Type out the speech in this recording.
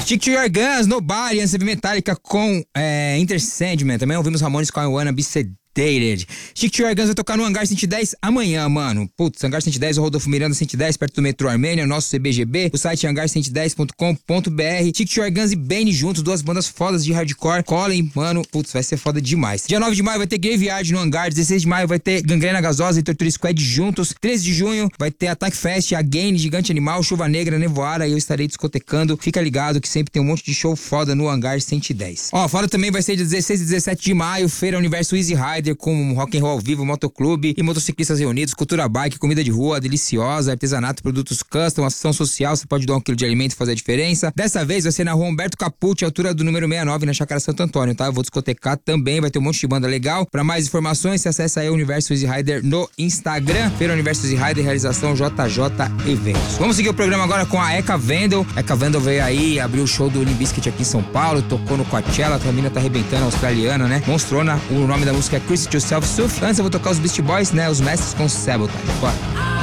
Stick to Your Guns, Nobody, antes de Metallica com Enter Sandman. Também ouvimos Ramones com I Wanna Be Sedated. Stick to Your Guns vai tocar no Hangar 110 amanhã, mano. Putz, Hangar 110, o Rodolfo Miranda 110, perto do metrô Armênia, nosso CBGB. O site hangar110.com.br. Stick to Your Guns e Bane juntos, duas bandas fodas de hardcore. Colhem, mano, putz, vai ser foda demais. Dia 9 de maio vai ter Graveyard no Hangar. 16 de maio vai ter Gangrena Gasosa e Torture Squad juntos. 13 de junho vai ter Attack Fest, Again, Gigante Animal, Chuva Negra, Nevoara, e eu estarei discotecando. Fica ligado que sempre tem um monte de show foda no Hangar 110. Ó, fora também vai ser dia 16 e 17 de maio, Feira Universo Easy Rider, com rock and roll ao vivo, motoclube e motociclistas reunidos, cultura bike, comida de rua deliciosa, artesanato, produtos custom, ação social, você pode doar 1 quilo de alimento e fazer a diferença. Dessa vez vai ser na rua Humberto Capucci, altura do número 69, na Chácara Santo Antônio, tá? Eu vou discotecar também, vai ter um monte de banda legal. Pra mais informações, você acessa aí o Universo Easy Rider no Instagram, Feira Universo Easy Rider, realização JJ Eventos. Vamos seguir o programa agora com a Eka Vendel. Eka Vendel veio aí, abriu o show do Limp Bizkit aqui em São Paulo, tocou no Coachella, a mina tá arrebentando, australiana, né? Monstrona, o nome da música é Chris Yourself Suf. Antes eu vou tocar os Beast Boys, né? Os mestres com Sabotage. Bora.